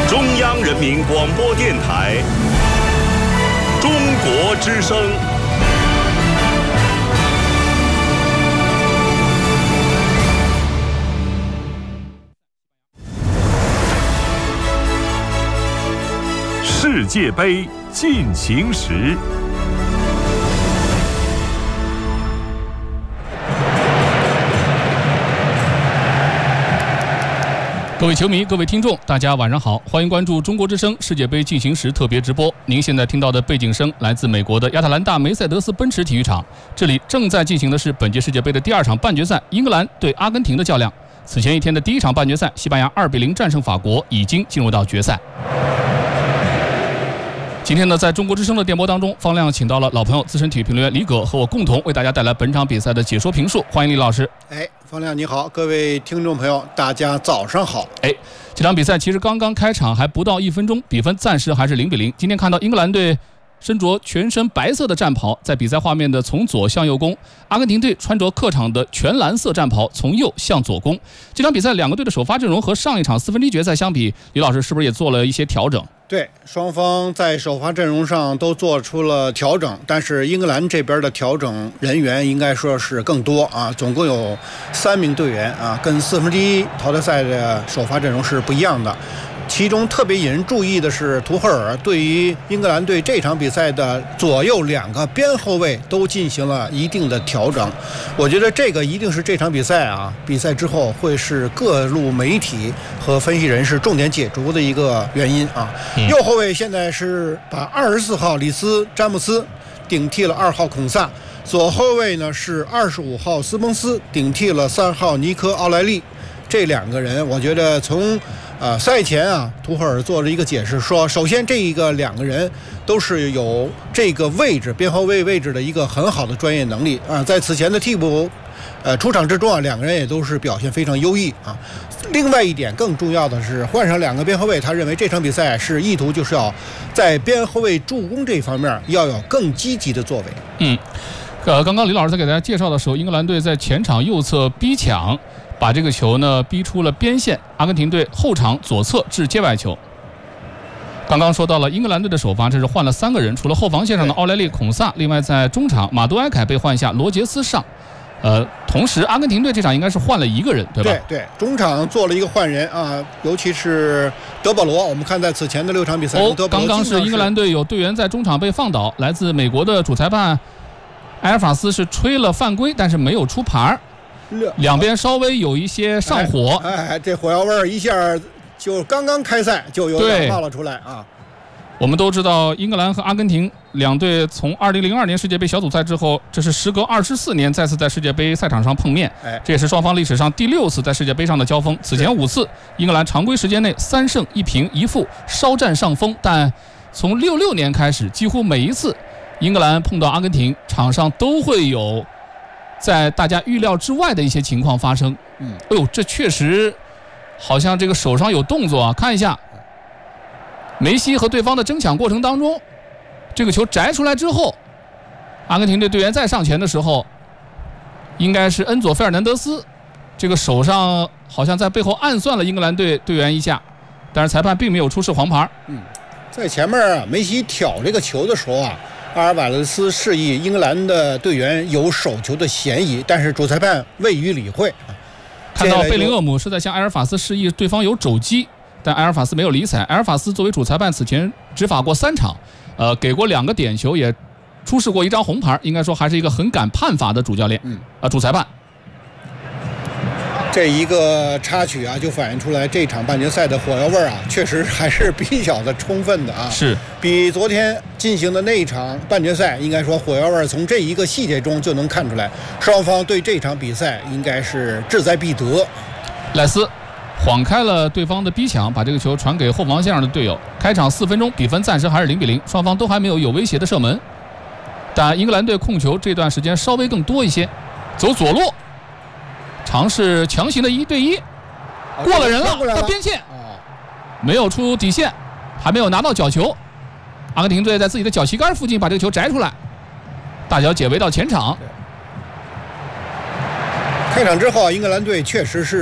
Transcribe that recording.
中央人民广播电台中国之声。世界杯进行时。 各位球迷，各位听众，大家晚上好，欢迎关注中国之声世界杯进行时特别直播。您现在听到的背景声来自美国的亚特兰大梅赛德斯奔驰体育场，这里正在进行的是本届世界杯的第二场半决赛，英格兰对阿根廷的较量。此前一天的第一场半决赛，西班牙2-0战胜法国，已经进入到决赛。今天呢，在中国之声的电波当中，方亮请到了老朋友资深体育评论员李葛，和我共同为大家带来本场比赛的解说评述。欢迎李老师。 方亮你好，各位听众朋友，大家早上好。 这场比赛其实刚刚开场还不到1分钟，比分暂时还是0-0。今天看到英格兰队身着全身白色的战袍，在比赛画面的从左向右攻；阿根廷队穿着客场的全蓝色战袍，从右向左攻。这场比赛两个队的首发阵容和上一场4分之一决赛相比，李老师是不是也做了一些调整？ 对，双方在首发阵容上都做出了调整，但是英格兰这边的调整人员应该说是更多啊，总共有3名队员啊，跟4分之一淘汰赛的首发阵容是不一样的。其中特别引人注意的是，图赫尔对于英格兰队这场比赛的左右2个边后卫都进行了一定的调整。我觉得这个一定是这场比赛比赛之后会是各路媒体和分析人士重点解读的一个原因啊。右后卫现在是把24号里斯詹姆斯顶替了2号孔萨，左后卫呢是25号斯蒙斯顶替了3号尼科奥莱利。这2个人，我觉得从赛前图赫尔做了一个解释，说首先这2个人都是有这个位置边后卫位置的一个很好的专业能力啊，在此前的替补出场之中2个人也都是表现非常优异啊。另外一点更重要的是，换上2个边后卫，他认为这场比赛是意图就是要在边后卫助攻这方面要有更积极的作为。 刚刚李老师在给大家介绍的时候，英格兰队在前场右侧逼抢，把这个球呢逼出了边线，阿根廷队后场左侧至界外球。刚刚说到了英格兰队的首发，这是换了3个人，除了后防线上的奥莱利、孔萨，另外在中场马杜埃凯被换下，罗杰斯上。同时阿根廷队这场应该是换了1个人，对吧？ 对，中场做了一个换人啊，尤其是德保罗，我们看在此前的6场比赛中，德保罗刚刚是英格兰队有队员在中场被放倒，来自美国的主裁判埃尔法斯是吹了犯规，但是没有出牌，两边稍微有一些上火。 这火药味一下就刚刚开赛就有点冒了出来啊。 我们都知道，英格兰和阿根廷两队从2002年世界杯小组赛之后，这是时隔24年再次在世界杯赛场上碰面。这也是双方历史上第6次在世界杯上的交锋。此前5次，英格兰常规时间内3胜1平1负，稍占上风。但从66年开始，几乎每一次英格兰碰到阿根廷，场上都会有在大家预料之外的一些情况发生。这确实好像这个手上有动作啊！看一下。梅西和对方的争抢过程当中，这个球摘出来之后，阿根廷队队员再上前的时候，应该是恩佐·费尔南德斯，这个手上好像在背后暗算了英格兰队队员一下，但是裁判并没有出示黄牌。 在前面梅西挑这个球的时候阿尔瓦雷斯示意英格兰的队员有手球的嫌疑，但是主裁判未予理会。 看到贝林厄姆是在向埃尔法斯示意对方有肘击，但埃尔法斯没有理睬。埃尔法斯作为主裁判，此前执法过3场，给过2个点球，也出示过1张红牌，应该说还是一个很敢判罚的主教练。主裁判。 这一个插曲就反映出来这场半决赛的火药味确实还是比较的充分的是比昨天进行的那一场半决赛，应该说火药味从这一个细节中就能看出来，双方对这场比赛应该是志在必得。 赖斯晃开了对方的逼抢，把这个球传给后防线上的队友。开场4分钟，比分暂时还是0-0，双方都还没有威胁的射门，但英格兰队控球这段时间稍微更多一些，走左路，尝试强行的1对1，过了人了，到边线，没有出底线，还没有拿到角球。阿根廷队在自己的脚旗杆附近把这个球摘出来，大脚解围到前场。 开场之后，英格兰队确实是